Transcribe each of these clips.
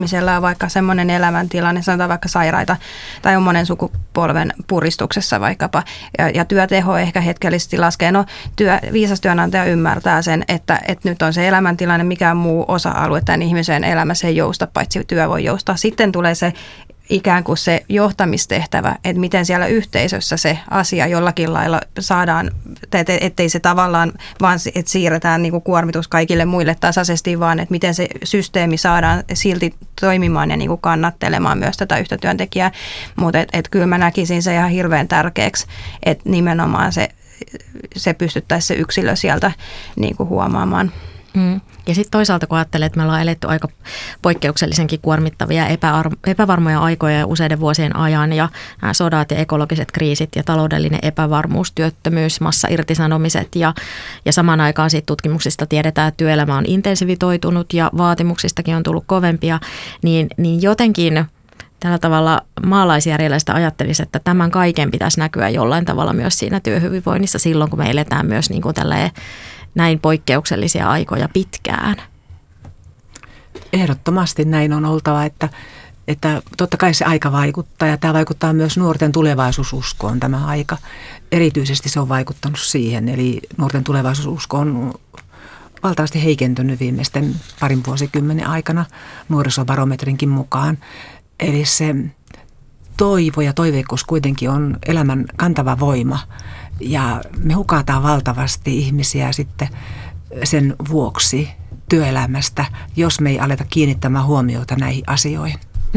ihmisellä on vaikka semmoinen elämäntilanne, sanotaan vaikka sairaita tai on monen sukupolven puristuksessa vaikkapa, ja työteho ehkä hetkellisesti laskee. No, viisas työnantaja ymmärtää sen, että nyt on se elämäntilanne, mikään muu osa-alue tämän ihmisen elämässä ei jousta, paitsi työ voi joustaa. Sitten tulee se ikään kuin se johtamistehtävä, että miten siellä yhteisössä se asia jollakin lailla saadaan, ettei se tavallaan vaan, että siirretään niin kuin kuormitus kaikille muille tasaisesti, vaan että miten se systeemi saadaan silti toimimaan ja niin kuin kannattelemaan myös tätä yhtä työntekijää. Mutta kyllä mä näkisin se ihan hirveän tärkeäksi, että nimenomaan se pystyttäisiin se yksilö sieltä niin kuin huomaamaan. Ja sitten toisaalta, kun ajattelee, että me ollaan eletty aika poikkeuksellisenkin kuormittavia epävarmoja aikoja ja useiden vuosien ajan, ja nämä sodat ja ekologiset kriisit ja taloudellinen epävarmuus, työttömyys, massairtisanomiset ja samaan aikaan siitä tutkimuksista tiedetään, että työelämä on intensivitoitunut ja vaatimuksistakin on tullut kovempia, niin jotenkin tällä tavalla maalaisjärjellä sitä ajattelisi, että tämän kaiken pitäisi näkyä jollain tavalla myös siinä työhyvinvoinnissa silloin, kun me eletään myös niin kuin näin poikkeuksellisia aikoja pitkään. Ehdottomasti näin on oltava, että totta kai se aika vaikuttaa ja tämä vaikuttaa myös nuorten tulevaisuususkoon tämä aika. Erityisesti se on vaikuttanut siihen, eli nuorten tulevaisuususko on valtavasti heikentynyt viimeisten parin vuosikymmenen aikana nuorisobarometrinkin mukaan. Eli se toivo ja toiveikkuus kuitenkin on elämän kantava voima. Ja me hukataan valtavasti ihmisiä sitten sen vuoksi työelämästä, jos me ei aleta kiinnittämään huomiota näihin asioihin.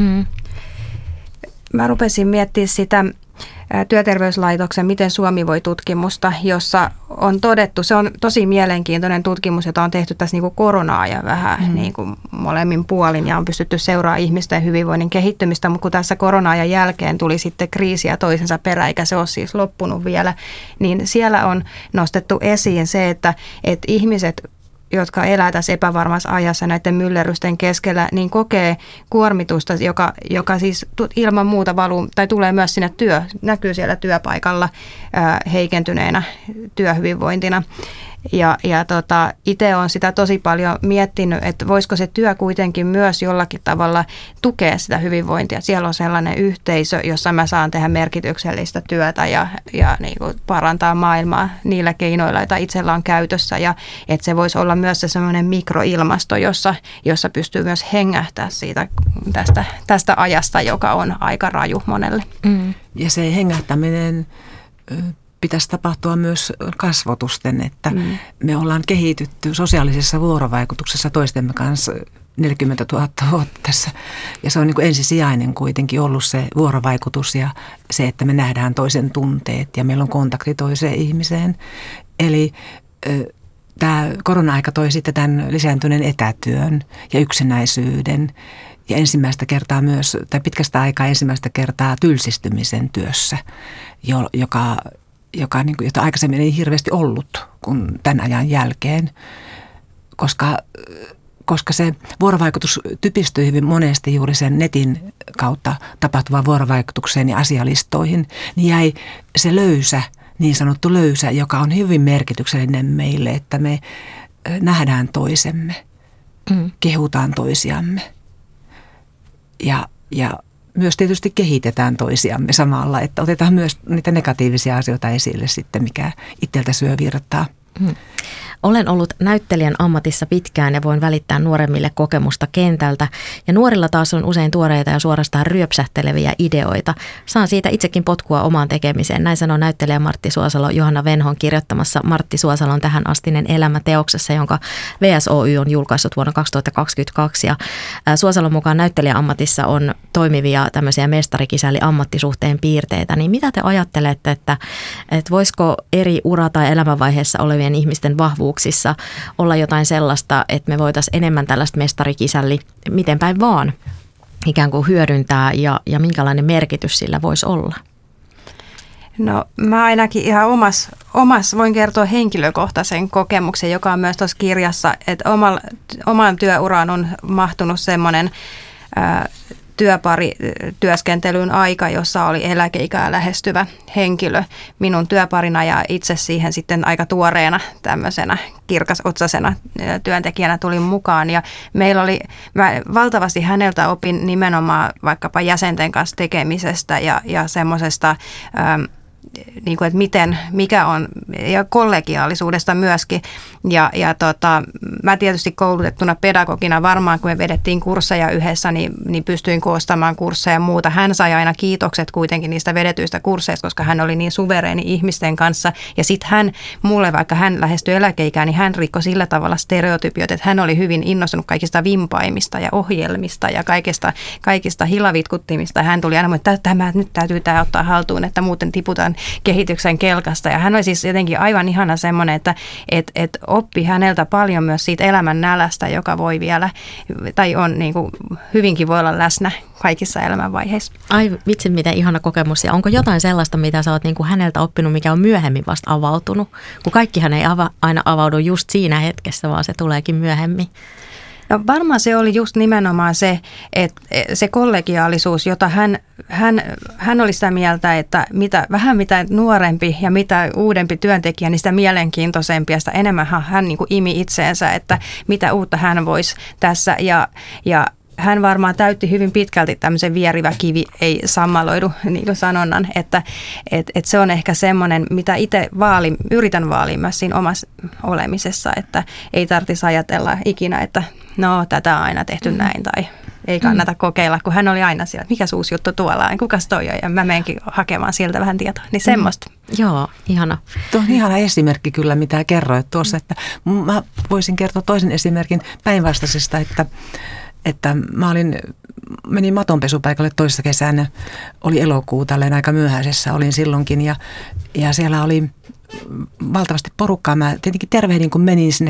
Mä rupesin miettimään sitä Työterveyslaitoksen Miten Suomi voi -tutkimusta, jossa on todettu, se on tosi mielenkiintoinen tutkimus, jota on tehty tässä niin kuin korona-ajan vähän niin kuin molemmin puolin ja on pystytty seuraamaan ihmisten hyvinvoinnin kehittymistä, mutta kun tässä korona-ajan jälkeen tuli sitten kriisiä toisensa perään, eikä se ole siis loppunut vielä, niin siellä on nostettu esiin se, että ihmiset, jotka elää tässä epävarmassa ajassa näiden myllerrysten keskellä, niin kokee kuormitusta, joka siis ilman muuta valuu tai tulee myös sinne näkyy siellä työpaikalla heikentyneenä työhyvinvointina. Ja itse olen sitä tosi paljon miettinyt, että voisiko se työ kuitenkin myös jollakin tavalla tukea sitä hyvinvointia. Siellä on sellainen yhteisö, jossa mä saan tehdä merkityksellistä työtä ja niin kuin parantaa maailmaa niillä keinoilla, joita itsellä on käytössä. Ja että se voisi olla myös se sellainen mikroilmasto, jossa pystyy myös hengähtää siitä tästä ajasta, joka on aika raju monelle. Ja se hengähtäminen pitäisi tapahtua myös kasvotusten, että me ollaan kehitytty sosiaalisessa vuorovaikutuksessa toistemme kanssa 40 000 vuotta tässä. Ja se on niin kuin ensisijainen kuitenkin ollut se vuorovaikutus ja se, että me nähdään toisen tunteet ja meillä on kontakti toiseen ihmiseen. Eli tämä korona-aika toi sitten tämän lisääntyneen etätyön ja yksinäisyyden ja ensimmäistä kertaa myös, tai pitkästä aikaa ensimmäistä kertaa tylsistymisen työssä, jota aikaisemmin ei hirveästi ollut kuin tämän ajan jälkeen, koska se vuorovaikutus typistyi hyvin monesti juuri sen netin kautta tapahtuvaan vuorovaikutukseen ja asialistoihin, niin jäi se niin sanottu löysä, joka on hyvin merkityksellinen meille, että me nähdään toisemme, kehutaan toisiamme ja myös tietysti kehitetään toisiamme samalla, että otetaan myös niitä negatiivisia asioita esille sitten, mikä itseltä syö virtaa. Olen ollut näyttelijän ammatissa pitkään ja voin välittää nuoremmille kokemusta kentältä. Ja nuorilla taas on usein tuoreita ja suorastaan ryöpsähteleviä ideoita. Saan siitä itsekin potkua omaan tekemiseen. Näin sanoo näyttelijä Martti Suosalo Johanna Venhon kirjoittamassa Martti Suosalon tähän astinen elämä -teoksessa, jonka VSOY on julkaissut vuonna 2022. Ja Suosalon mukaan näyttelijän ammatissa on toimivia tämmöisiä mestarikisälli ammattisuhteen piirteitä. Niin mitä te ajattelette, että voisiko eri ura- tai elämänvaiheessa olevien ihmisten vahvuuksissa olla jotain sellaista, että me voitaisiin enemmän tällaista mestarikisälli, miten päin vaan, ikään kuin hyödyntää ja minkälainen merkitys sillä voisi olla? No mä ainakin ihan omas voin kertoa henkilökohtaisen kokemuksen, joka on myös tuossa kirjassa, että omaan työuraan on mahtunut semmoinen työparityöskentelyn aika, jossa oli eläkeikää lähestyvä henkilö minun työparina ja itse siihen sitten aika tuoreena tämmöisenä kirkasotsaisena työntekijänä tulin mukaan ja mä valtavasti häneltä opin nimenomaan vaikkapa jäsenten kanssa tekemisestä ja semmoisesta niin kuin, että mikä on, ja kollegiaalisuudesta myöskin. Mä tietysti koulutettuna pedagogina varmaan, kun me vedettiin kursseja yhdessä, niin pystyin koostamaan kursseja ja muuta. Hän sai aina kiitokset kuitenkin niistä vedetyistä kursseista, koska hän oli niin suvereeni ihmisten kanssa. Ja sitten mulle, vaikka hän lähestyi eläkeikään, niin hän rikkoi sillä tavalla stereotypiot, että hän oli hyvin innostunut kaikista vimpaimista ja ohjelmista ja kaikista hilavitkuttimista. Hän tuli aina, että nyt täytyy tämä ottaa haltuun, että muuten tiputaan kehityksen kelkasta. Ja hän oli siis jotenkin aivan ihana semmoinen, että oppi häneltä paljon myös siitä elämän nälästä, joka voi vielä, tai on niin kuin, hyvinkin voi olla läsnä kaikissa elämänvaiheissa. Ai vitsi, miten ihana kokemus. Ja onko jotain sellaista, mitä sä oot niin kuin häneltä oppinut, mikä on myöhemmin vasta avautunut? Kun kaikkihan ei aina avaudu just siinä hetkessä, vaan se tuleekin myöhemmin. No varmaan se oli just nimenomaan se, että se kollegiaalisuus, jota hän oli sitä mieltä, että mitä nuorempi ja mitä uudempi työntekijä, niin sitä mielenkiintoisempi ja sitä enemmän hän niin kuin imi itseensä, että mitä uutta hän voisi tässä ja hän varmaan täytti hyvin pitkälti tämmöisen vierivä kivi ei sammaloidu niin kuin sanonnan, että se on ehkä semmoinen, mitä itse yritän vaalia myös siinä omassa olemisessa, että ei tarvitsisi ajatella ikinä, että no tätä on aina tehty näin tai ei kannata kokeilla, kun hän oli aina siellä, että mikä uusi juttu tuolla on, kukas toi on ja mä menenkin hakemaan sieltä vähän tietoa, niin semmoista. Joo, ihana. Tuo on ihana esimerkki kyllä, mitä kerroit tuossa, että mä voisin kertoa toisen esimerkin päinvastaisesta, että menin matonpesupaikalle toissa kesänä, oli elokuu tälleen aika myöhäisessä, olin silloinkin ja siellä oli valtavasti porukkaa. Mä tietenkin tervehdin, kun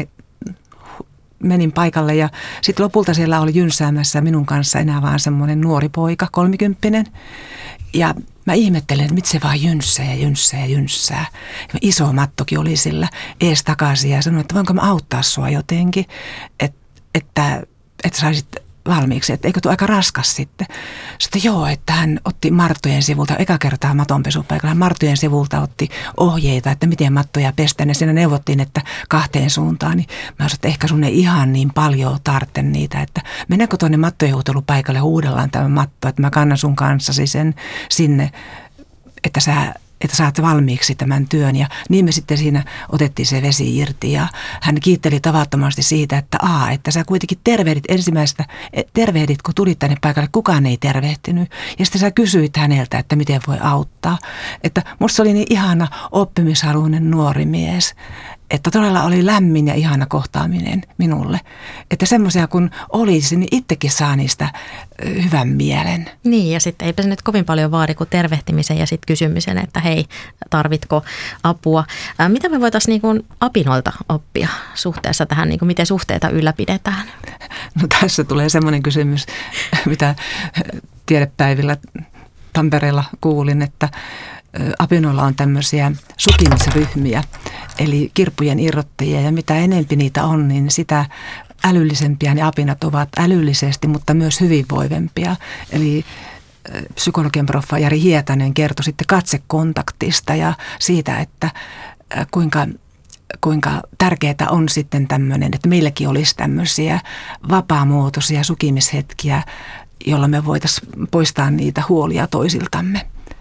menin paikalle ja sitten lopulta siellä oli jynsäämässä minun kanssa enää vaan semmoinen nuori poika, 30. Ja mä ihmettelin, että miten se vaan jynssää. Ja iso mattokin oli sillä ees takaisin ja sanoin, että voinko mä auttaa sua jotenkin, että saisit valmiiksi, että eikö tuo aika raskas sitten. Sitten joo, että hän otti Marttojen sivulta, eka kertaa matonpesupaikalla, hän Marttojen sivulta otti ohjeita, että miten mattoja pestään. Ja siinä neuvottiin, että 2 suuntaan, niin mä sanoin, että ehkä sun ei ihan niin paljon tarvitse niitä, että mennäänkö tuonne mattojen huutelupaikalle huudellaan tämä matto, että mä kannan sun kanssasi sen sinne, että saat valmiiksi tämän työn. Ja niin me sitten siinä otettiin se vesi irti ja hän kiitteli tavattomasti siitä, että sä kuitenkin tervehdit, kun tulit tänne paikalle, kukaan ei tervehtinyt. Ja sitten sä kysyit häneltä, että miten voi auttaa. Että musta oli niin ihana oppimishaluinen nuori mies, että todella oli lämmin ja ihana kohtaaminen minulle. Että semmoisia kun olisi, niin itsekin saa niistä hyvän mielen. Niin ja sitten eipä se nyt kovin paljon vaadi kuin tervehtimisen ja sitten kysymisen, että hei, tarvitko apua. Mitä me voitaisiin niin kuin apinoilta oppia suhteessa tähän, niin kuin miten suhteita ylläpidetään? No tässä tulee semmoinen kysymys, mitä tiedepäivillä Tampereella kuulin, että apinoilla on tämmöisiä sukimisryhmiä, eli kirppujen irrottajia, ja mitä enempi niitä on, niin sitä älyllisempiä ne apinat ovat älyllisesti, mutta myös hyvinvoivempia. Eli psykologian proffa Jari Hietanen kertoi sitten katsekontaktista ja siitä, että kuinka tärkeää on sitten tämmöinen, että meilläkin olisi tämmöisiä vapaamuotoisia sukimishetkiä, jolla me voitaisiin poistaa niitä huolia toisiltamme.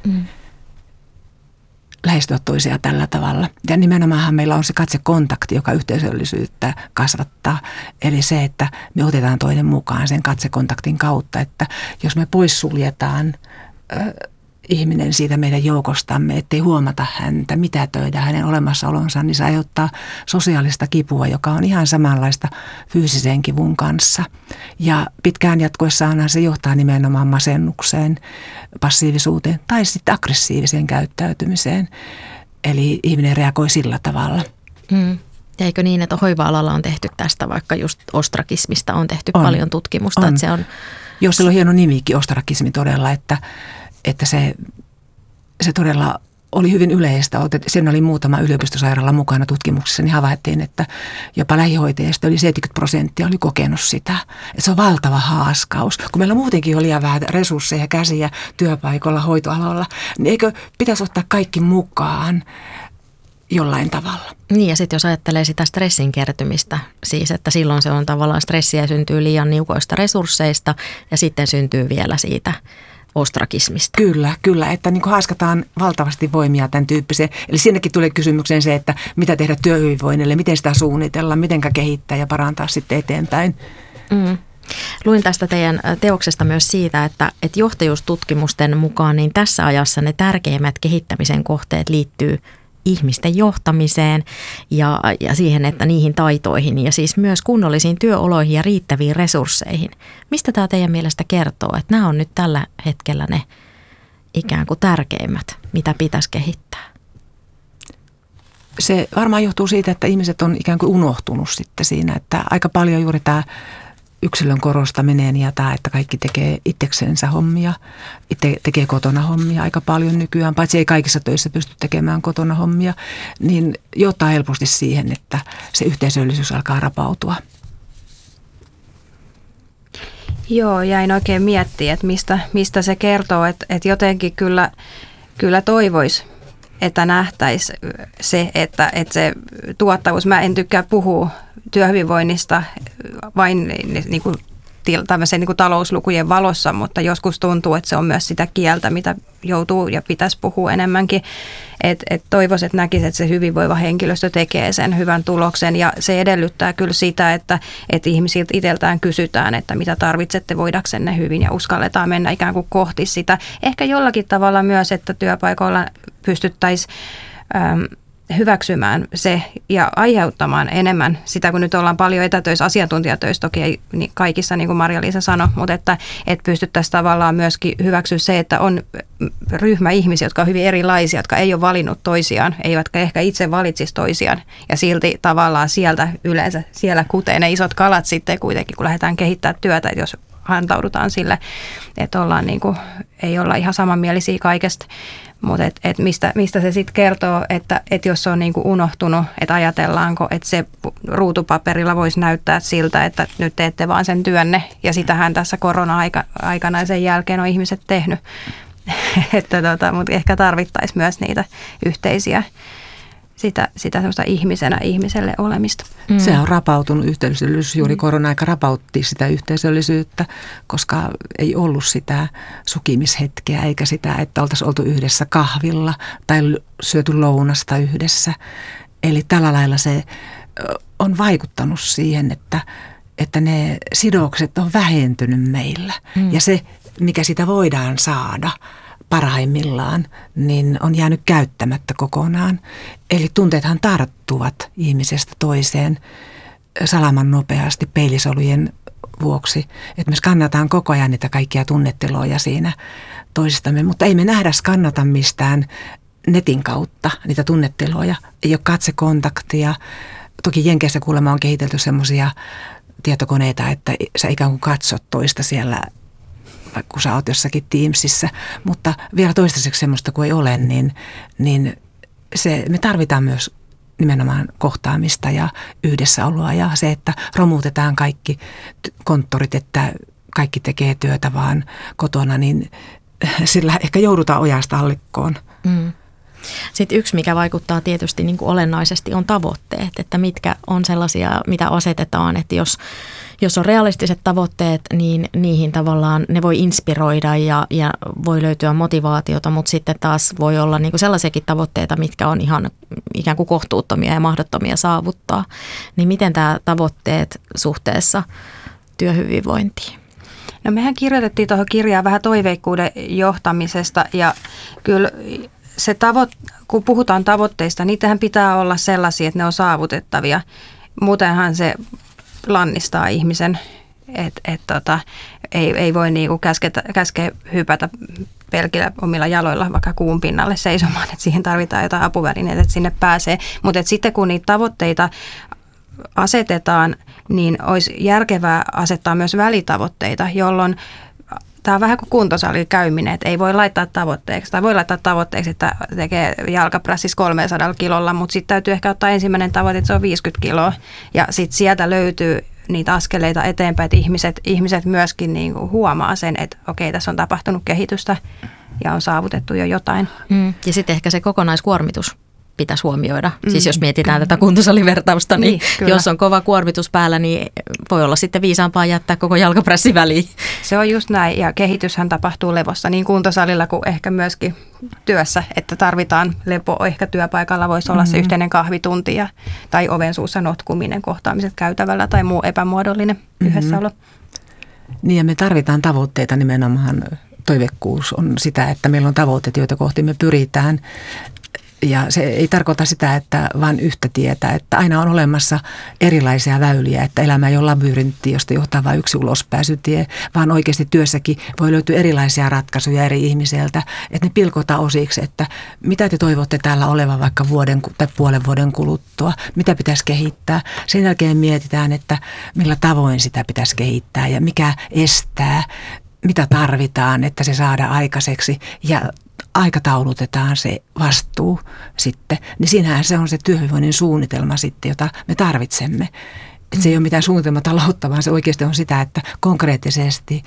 Lähestyä toisia tällä tavalla. Ja nimenomaanhan meillä on se katsekontakti, joka yhteisöllisyyttä kasvattaa. Eli se, että me otetaan toinen mukaan sen katsekontaktin kautta, että jos me poissuljetaan ihminen siitä meidän joukostamme, ettei huomata häntä, mitätöidä hänen olemassaolonsa, niin se aiheuttaa sosiaalista kipua, joka on ihan samanlaista fyysisen kivun kanssa. Ja pitkään jatkuessaan se johtaa nimenomaan masennukseen, passiivisuuteen tai sitten aggressiiviseen käyttäytymiseen. Eli ihminen reagoi sillä tavalla. Ja eikö niin, että hoiva-alalla on tehty tästä, vaikka just ostrakismista on tehty paljon tutkimusta? Että se on... Joo, sillä on hieno nimikin, ostrakismi todella, että se todella oli hyvin yleistä. Sen oli muutama yliopistosairaala mukana tutkimuksessa, niin havaittiin, että jopa lähihoitajista yli 70% oli kokenut sitä. Että se on valtava haaskaus. Kun meillä muutenkin oli liian vähän resursseja, käsiä työpaikoilla, hoitoalalla, niin eikö pitäisi ottaa kaikki mukaan jollain tavalla? Niin, ja sitten jos ajattelee sitä stressin kertymistä, siis että silloin se on tavallaan stressiä syntyy liian niukoista resursseista ja sitten syntyy vielä siitä ostrakismista. Kyllä, että niin kuin haaskataan valtavasti voimia tämän tyyppiseen. Eli sinnekin tulee kysymykseen se, että mitä tehdä työhyvinvoinnille, miten sitä suunnitella, mitenkä kehittää ja parantaa sitten eteenpäin. Luin tästä teidän teoksesta myös siitä, että johtajuustutkimusten mukaan niin tässä ajassa ne tärkeimmät kehittämisen kohteet liittyy ihmisten johtamiseen ja siihen, että niihin taitoihin ja siis myös kunnollisiin työoloihin ja riittäviin resursseihin. Mistä tämä teidän mielestä kertoo, että nämä on nyt tällä hetkellä ne ikään kuin tärkeimmät, mitä pitäisi kehittää? Se varmaan johtuu siitä, että ihmiset on ikään kuin unohtunut sitten siinä, että aika paljon juuri tämä yksilön korostaminen ja tämä, että kaikki tekee itseksensä hommia, itse tekee kotona hommia aika paljon nykyään, paitsi ei kaikissa töissä pysty tekemään kotona hommia, niin johtaa helposti siihen, että se yhteisöllisyys alkaa rapautua. Joo, jäin oikein miettimään, että mistä se kertoo, että jotenkin kyllä toivoisi, että nähtäisi se, että se tuottavuus, mä en tykkää puhua työhyvinvoinnista vain niin kuin tämmöisen niin kuin talouslukujen valossa, mutta joskus tuntuu, että se on myös sitä kieltä, mitä joutuu ja pitäisi puhua enemmänkin. Et toivoisin, että näkisi, että se hyvinvoiva henkilöstö tekee sen hyvän tuloksen ja se edellyttää kyllä sitä, että ihmisiltä itseltään kysytään, että mitä tarvitsette voidaksenne hyvin ja uskalletaan mennä ikään kuin kohti sitä. Ehkä jollakin tavalla myös, että työpaikoilla pystyttäisiin hyväksymään se ja aiheuttamaan enemmän sitä, kun nyt ollaan paljon etätöissä, asiantuntijatöissä toki ei kaikissa, niin kuin Marja-Liisa sanoi, mutta että pystyttäisiin tavallaan myöskin hyväksyä se, että on ryhmä ihmisiä, jotka on hyvin erilaisia, jotka ei ole valinnut toisiaan, eivätkä ehkä itse valitsisi toisiaan ja silti tavallaan sieltä yleensä, siellä kutee ne isot kalat sitten kuitenkin, kun lähdetään kehittämään työtä, että jos hantaudutaan sille, että ollaan niin kuin, ei olla ihan samanmielisiä kaikesta. Mutta mistä se sitten kertoo, että jos se on niinku unohtunut, että ajatellaanko, että se ruutupaperilla voisi näyttää siltä, että nyt teette vaan sen työnne. Ja sitähän tässä korona-aikana ja sen jälkeen on ihmiset tehnyt. Mutta ehkä tarvittaisiin myös niitä yhteisiä, sitä semmoista ihmisenä ihmiselle olemista. Se on rapautunut yhteisöllisyys. Juuri korona-aika rapautti sitä yhteisöllisyyttä, koska ei ollut sitä sukimishetkeä eikä sitä, että oltaisiin oltu yhdessä kahvilla tai syöty lounasta yhdessä. Eli tällä lailla se on vaikuttanut siihen, että ne sidokset on vähentynyt meillä. Ja se, mikä sitä voidaan saada parhaimmillaan, niin on jäänyt käyttämättä kokonaan. Eli tunteethan tarttuvat ihmisestä toiseen salaman nopeasti peilisolujen vuoksi. Että me skannataan koko ajan niitä kaikkia tunnetiloja siinä toisistamme, mutta ei me nähdä skannata mistään netin kautta niitä tunnetiloja. Ei ole katsekontaktia. Toki Jenkeissä kuulemma on kehitelty semmoisia tietokoneita, että sä ikään kuin katsot toista siellä, kun sä oot jossakin Teamsissa, mutta vielä toistaiseksi semmoista kuin ei ole, niin me tarvitaan myös nimenomaan kohtaamista ja yhdessäoloa ja se, että romutetaan kaikki konttorit, että kaikki tekee työtä vaan kotona, niin sillä ehkä joudutaan ojasta allikkoon. Sitten yksi, mikä vaikuttaa tietysti niin kuin olennaisesti, on tavoitteet, että mitkä on sellaisia, mitä asetetaan, että jos on realistiset tavoitteet, niin niihin tavallaan ne voi inspiroida ja voi löytyä motivaatiota, mutta sitten taas voi olla niin kuin sellaisiakin tavoitteita, mitkä on ihan ikään kuin kohtuuttomia ja mahdottomia saavuttaa. Niin miten tämä tavoitteet suhteessa työhyvinvointiin? No mehän kirjoitettiin tuohon kirjaan vähän toiveikkuuden johtamisesta ja kyllä se kun puhutaan tavoitteista, niitähän pitää olla sellaisia, että ne on saavutettavia. Muutenhan se lannistaa ihmisen, että ei voi niinku käskeä hypätä pelkillä omilla jaloilla vaikka kuun pinnalle seisomaan, että siihen tarvitaan jotain apuvälineitä, että sinne pääsee. Mutta sitten kun niitä tavoitteita asetetaan, niin olisi järkevää asettaa myös välitavoitteita, jolloin tämä on vähän kuin kuntosalilla käyminen, että ei voi laittaa tavoitteeksi, tai voi laittaa tavoitteeksi, että tekee jalkaprassissa 300 kilolla, mutta sitten täytyy ehkä ottaa ensimmäinen tavoite, että se on 50 kiloa, ja sitten sieltä löytyy niitä askeleita eteenpäin, että ihmiset myöskin niin kuin huomaa sen, että okei, tässä on tapahtunut kehitystä ja on saavutettu jo jotain. Ja sitten ehkä se kokonaiskuormitus pitäisi huomioida. Siis jos mietitään tätä kuntosalivertausta, niin jos on kova kuormitus päällä, niin voi olla sitten viisaampaa jättää koko jalkapressi väliin. Se on just näin, ja kehityshän tapahtuu levossa niin kuntosalilla kuin ehkä myöskin työssä, että tarvitaan lepo. Ehkä työpaikalla voisi olla se yhteinen kahvitunti tai oven suussa notkuminen, kohtaamiset käytävällä tai muu epämuodollinen yhdessäolo. Niin, ja me tarvitaan tavoitteita nimenomaan. Toivekkuus on sitä, että meillä on tavoitteet, joita kohti me pyritään. Ja se ei tarkoita sitä, että vain yhtä tietä, että aina on olemassa erilaisia väyliä, että elämä ei ole labyrintti, josta johtaa vain yksi ulospääsytie, vaan oikeasti työssäkin voi löytyä erilaisia ratkaisuja eri ihmiseltä, että ne pilkotaan osiksi, että mitä te toivotte täällä olevan vaikka vuoden tai puolen vuoden kuluttua, mitä pitäisi kehittää. Sen jälkeen mietitään, että millä tavoin sitä pitäisi kehittää ja mikä estää, mitä tarvitaan, että se saadaan aikaiseksi ja aikataulutetaan se vastuu sitten, niin siinähän se on se työhyvinvoinnin suunnitelma sitten, jota me tarvitsemme. Että se ei ole mitään suunnitelmataloutta, vaan se oikeasti on sitä, että konkreettisesti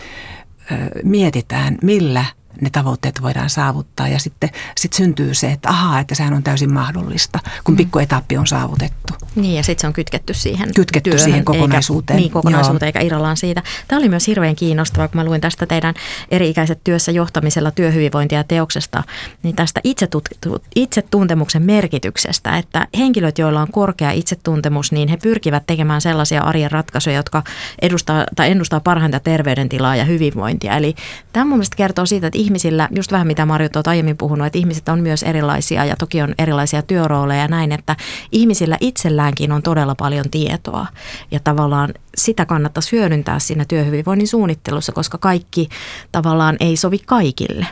mietitään, millä ne tavoitteet voidaan saavuttaa ja sitten syntyy se, että ahaa, että sehän on täysin mahdollista, kun pikkuetappi on saavutettu. Niin ja sitten se on kytketty siihen työhön, siihen kokonaisuuteen. Niin kokonaisuuteen eikä irrallaan siitä. Tämä oli myös hirveän kiinnostavaa, kun mä luin tästä teidän eri-ikäiset työssä johtamisella työhyvinvointia teoksesta, niin tästä itsetuntemuksen merkityksestä, että henkilöt, joilla on korkea itsetuntemus, niin he pyrkivät tekemään sellaisia arjen ratkaisuja, jotka ennustaa parhainta terveydentilaa ja hyvinvointia. Eli tämä mun mielestä kertoo siitä, että ihmisillä, just vähän mitä Marjut olet aiemmin puhunut, että ihmiset on myös erilaisia ja toki on erilaisia työrooleja ja näin, että ihmisillä itselläänkin on todella paljon tietoa ja tavallaan sitä kannattaisi hyödyntää siinä työhyvinvoinnin suunnittelussa, koska kaikki tavallaan ei sovi kaikille.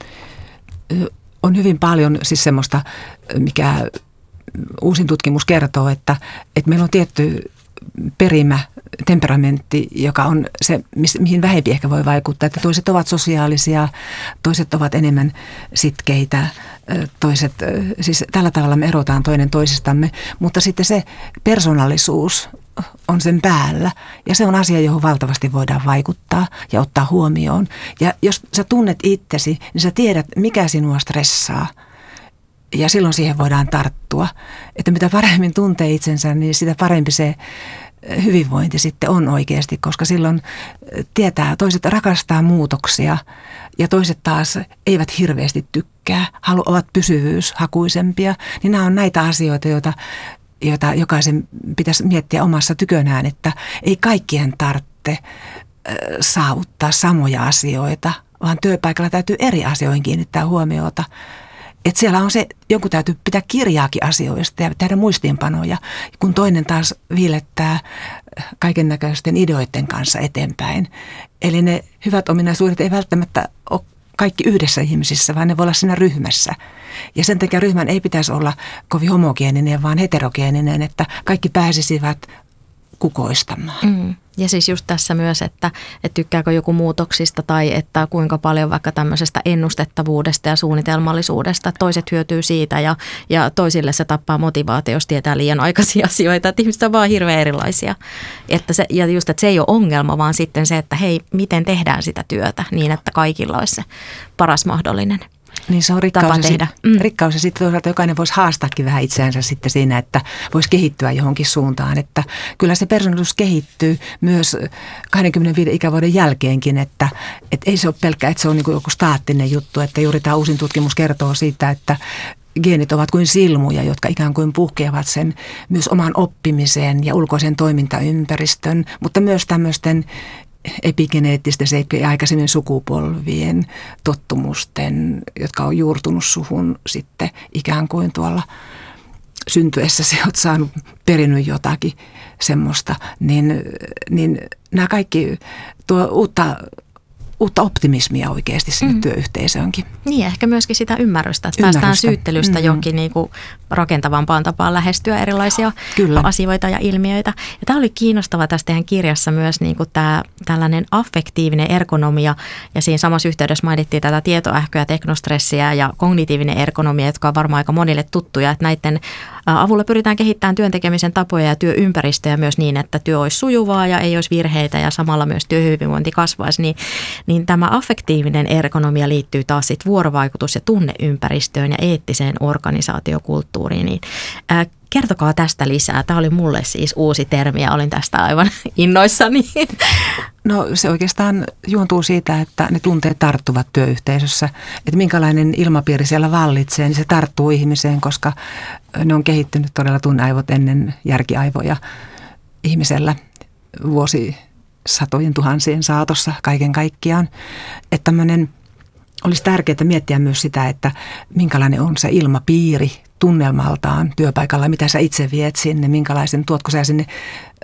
On hyvin paljon siis semmoista, mikä uusin tutkimus kertoo, että meillä on tietty perimä, temperamentti, joka on se, mihin vähempi ehkä voi vaikuttaa. Että toiset ovat sosiaalisia, toiset ovat enemmän sitkeitä, toiset, siis tällä tavalla me erotaan toinen toisistamme, mutta sitten se persoonallisuus on sen päällä ja se on asia, johon valtavasti voidaan vaikuttaa ja ottaa huomioon. Ja jos sä tunnet itsesi, niin sä tiedät, mikä sinua stressaa. Ja silloin siihen voidaan tarttua, että mitä paremmin tuntee itsensä, niin sitä parempi se hyvinvointi sitten on oikeasti, koska silloin tietää, toiset rakastaa muutoksia ja toiset taas eivät hirveästi tykkää, ovat pysyvyyshakuisempia. Niin nämä on näitä asioita, joita jokaisen pitäisi miettiä omassa tykönään, että ei kaikkien tarvitse saavuttaa samoja asioita, vaan työpaikalla täytyy eri asioihin kiinnittää huomiota. Että siellä on se, jonkun täytyy pitää kirjaakin asioista ja tehdä muistiinpanoja, kun toinen taas viilettää kaiken näköisten ideoiden kanssa eteenpäin. Eli ne hyvät ominaisuudet ei välttämättä ole kaikki yhdessä ihmisissä, vaan ne voi olla siinä ryhmässä. Ja sen takia ryhmän ei pitäisi olla kovin homogeeninen, vaan heterogeeninen, että kaikki pääsisivät kukoistamaan. Ja siis just tässä myös, että tykkääkö joku muutoksista tai että kuinka paljon vaikka tämmöisestä ennustettavuudesta ja suunnitelmallisuudesta. Toiset hyötyy siitä ja toisille se tappaa motivaatio, jos tietää liian aikaisia asioita. Että ihmiset on vaan hirveän erilaisia. Että se ei ole ongelma, vaan sitten se, että hei, miten tehdään sitä työtä niin, että kaikilla olisi se paras mahdollinen. Niin se on rikkaus ja sitten toisaalta jokainen voisi haastaakin vähän itseänsä sitten siinä, että voisi kehittyä johonkin suuntaan. Että kyllä se persoonallisuus kehittyy myös 25 ikävuoden jälkeenkin, että ei se ole pelkkä, että se on niin kuin joku staattinen juttu, että juuri tämä uusin tutkimus kertoo siitä, että geenit ovat kuin silmuja, jotka ikään kuin puhkeavat sen myös oman oppimisen ja ulkoisen toimintaympäristön, mutta myös tämmöisten epigeneettisten seikkojen aikaisemmin sukupolvien tottumusten, jotka on juurtunut suhun sitten ikään kuin tuolla syntyessä se olet saanut perinyt jotakin semmoista, niin nämä kaikki tuo uutta uutta optimismia oikeasti sinne työyhteisöönkin. Niin, ehkä myöskin sitä ymmärrystä, että päästään syyttelystä johonkin niin kuin rakentavampaan tapaan lähestyä erilaisia asioita ja ilmiöitä. Ja tämä oli kiinnostava tässä teidän kirjassa myös niin kuin tämä tällainen affektiivinen ergonomia, ja siinä samassa yhteydessä mainittiin tätä tietoähköä, teknostressiä ja kognitiivinen ergonomia, jotka on varmaan aika monille tuttuja, että näiden avulla pyritään kehittämään työn tekemisen tapoja ja työympäristöjä myös niin, että työ olisi sujuvaa ja ei olisi virheitä ja samalla myös työhyvinvointi kasvaisi. Niin tämä affektiivinen ergonomia liittyy taas sit vuorovaikutus- ja tunneympäristöön ja eettiseen organisaatiokulttuuriin. Niin, kertokaa tästä lisää. Tämä oli mulle siis uusi termi ja olin tästä aivan innoissani. No se oikeastaan juontuu siitä, että ne tunteet tarttuvat työyhteisössä. Että minkälainen ilmapiiri siellä vallitsee, niin se tarttuu ihmiseen, koska ne on kehittynyt todella tunneaivot ennen järkiaivoja ihmisellä vuosisatojen tuhansien saatossa kaiken kaikkiaan. Että tämmöinen olisi tärkeää miettiä myös sitä, että minkälainen on se ilmapiiri tunnelmaltaan työpaikalla, mitä sä itse viet sinne, minkälaisen, tuotko sä sinne